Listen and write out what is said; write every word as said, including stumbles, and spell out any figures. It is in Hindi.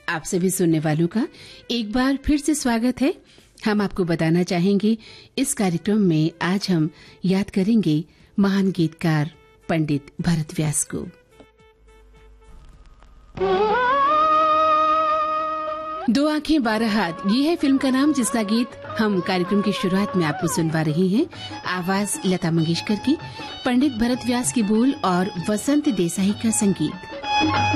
आप सभी सुनने वालों का एक बार फिर से स्वागत है। हम आपको बताना चाहेंगे इस कार्यक्रम में आज हम याद करेंगे महान गीतकार पंडित भरत व्यास को। दो आंखें बारह हाथ, ये है फिल्म का नाम, जिसका गीत हम कार्यक्रम की शुरुआत में आपको सुनवा रहे हैं। आवाज लता मंगेशकर की, पंडित भरत व्यास की बोल और वसंत देसाई का संगीत।